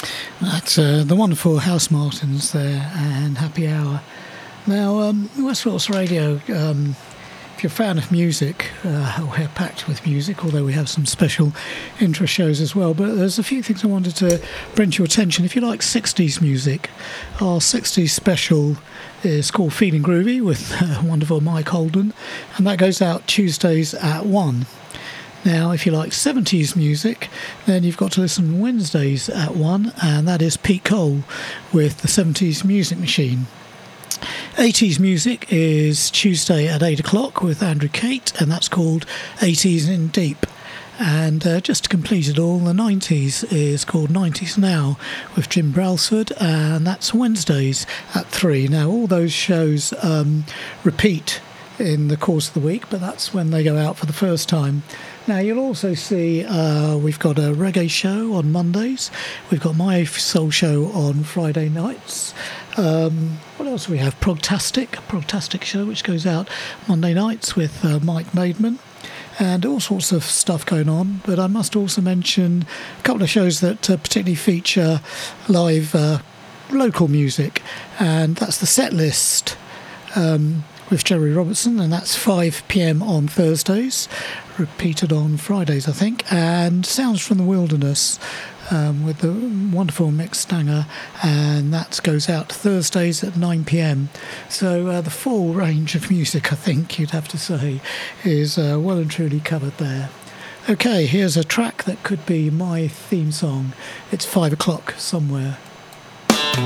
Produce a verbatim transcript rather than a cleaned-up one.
That's uh, the wonderful House Martins there and Happy Hour. Now, um, West Wilts Radio, um, if you're a fan of music, uh, we're packed with music, although we have some special intro shows as well. But there's a few things I wanted to bring to your attention. If you like sixties music, our sixties special is called Feeling Groovy with uh, wonderful Mike Holden, and that goes out Tuesdays at one. Now, if you like seventies music, then you've got to listen Wednesdays at one, and that is Pete Cole with the seventies Music Machine. eighties music is Tuesday at eight o'clock with Andrew Cate, and that's called eighties in Deep. And uh, just to complete it all, the nineties is called nineties Now with Jim Brailsford, and that's Wednesdays at three. Now, all those shows um, repeat in the course of the week, but that's when they go out for the first time. Now, you'll also see uh, we've got a reggae show on Mondays. We've got My Soul Show on Friday nights. Um, what else do we have? Progtastic, Progtastic show, which goes out Monday nights with uh, Mike Maidman. And all sorts of stuff going on. But I must also mention a couple of shows that uh, particularly feature live uh, local music. And that's the Set List um, with Jerry Robertson, and that's five p.m. on Thursdays, repeated on Fridays, I think, and Sounds from the Wilderness um, with the wonderful Mick Stanger, and that goes out Thursdays at nine p.m. So uh, the full range of music, I think you'd have to say, is uh, well and truly covered there. Okay, here's a track that could be my theme song. It's five o'clock somewhere.